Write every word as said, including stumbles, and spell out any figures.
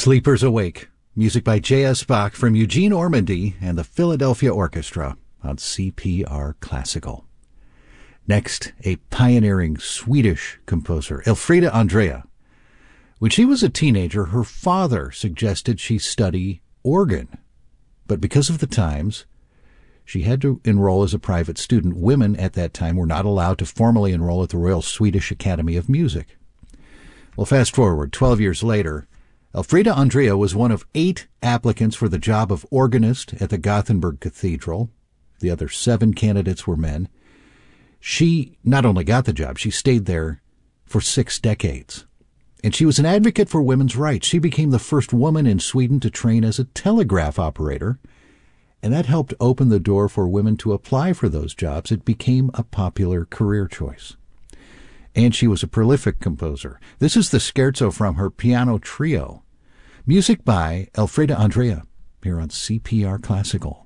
Sleepers Awake, music by J S. Bach from Eugene Ormandy and the Philadelphia Orchestra on C P R Classical. Next, a pioneering Swedish composer, Elfriede Andrea. When she was a teenager, her father suggested she study organ. But because of the times, she had to enroll as a private student. Women at that time were not allowed to formally enroll at the Royal Swedish Academy of Music. Well, fast forward, twelve years later, Elfriede Andrea was one of eight applicants for the job of organist at the Gothenburg Cathedral. The other seven candidates were men. She not only got the job, she stayed there for six decades. And she was an advocate for women's rights. She became the first woman in Sweden to train as a telegraph operator, and that helped open the door for women to apply for those jobs. It became a popular career choice. And she was a prolific composer. This is the scherzo from her piano trio. Music by Elfriede Andrea, here on C P R Classical.